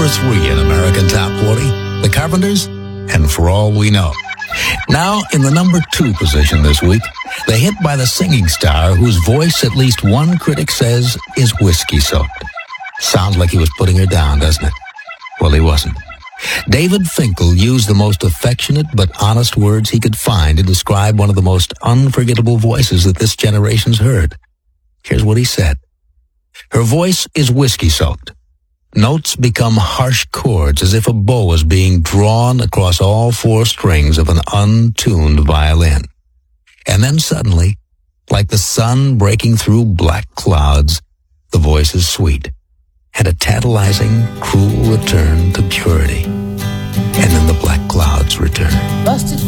number 3 in American Top 40, The Carpenters, and For All We Know. Now, in the number 2 position this week, the hit by the singing star whose voice at least one critic says is whiskey-soaked. Sounds like he was putting her down, doesn't it? Well, he wasn't. David Finkel used the most affectionate but honest words he could find to describe one of the most unforgettable voices that this generation's heard. Here's what he said. Her voice is whiskey-soaked. Notes become harsh chords as if a bow is being drawn across all 4 strings of an untuned violin. And then suddenly, like the sun breaking through black clouds, the voice is sweet and a tantalizing, cruel return to purity. And then the black clouds return. Busted